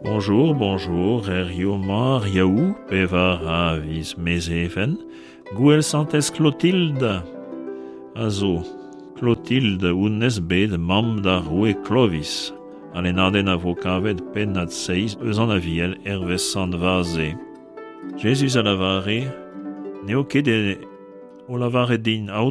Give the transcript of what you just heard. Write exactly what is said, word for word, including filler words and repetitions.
Bonjour, bonjour, Erio Mar Yaou, Pevar Avis Mezeven, Gouel Santes Clotilde, Azo, Clotilde Unesbed, Mam da Rue Clovis, Alenaden Avocavet Penat Seis, Eusan Aviel, Herves Sandvaze. Jesus Alavare, Neoke de Olavare din